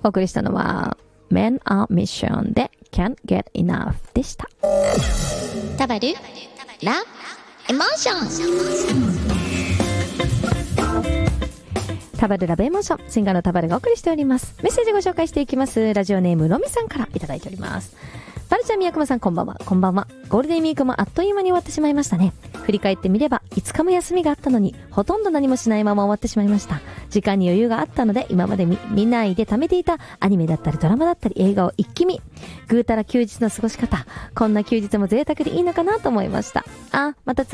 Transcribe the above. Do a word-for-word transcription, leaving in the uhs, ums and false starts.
お送りしたのは Men on Mission で Can't Get Enough でした。 タバルラエモーション、 タバルラブエモーション、シンガーのタバルがお送りしております。メッセージご紹介していきます。ラジオネームロミさんからいただいております。バルちゃん、宮熊さん、こんばんは。こんばんは。ゴールデンウィークもあっという間に終わってしまいましたね。振り返ってみればいつかも休みがあったのにほとんど何もしないまま終わってしまいました。時間に余裕があったので今まで 見, 見ないで貯めていたアニメだったりドラマだったり映画を一気見。ぐうたら休日の過ごし方、こんな休日も贅沢でいいのかなと思いました。あ、また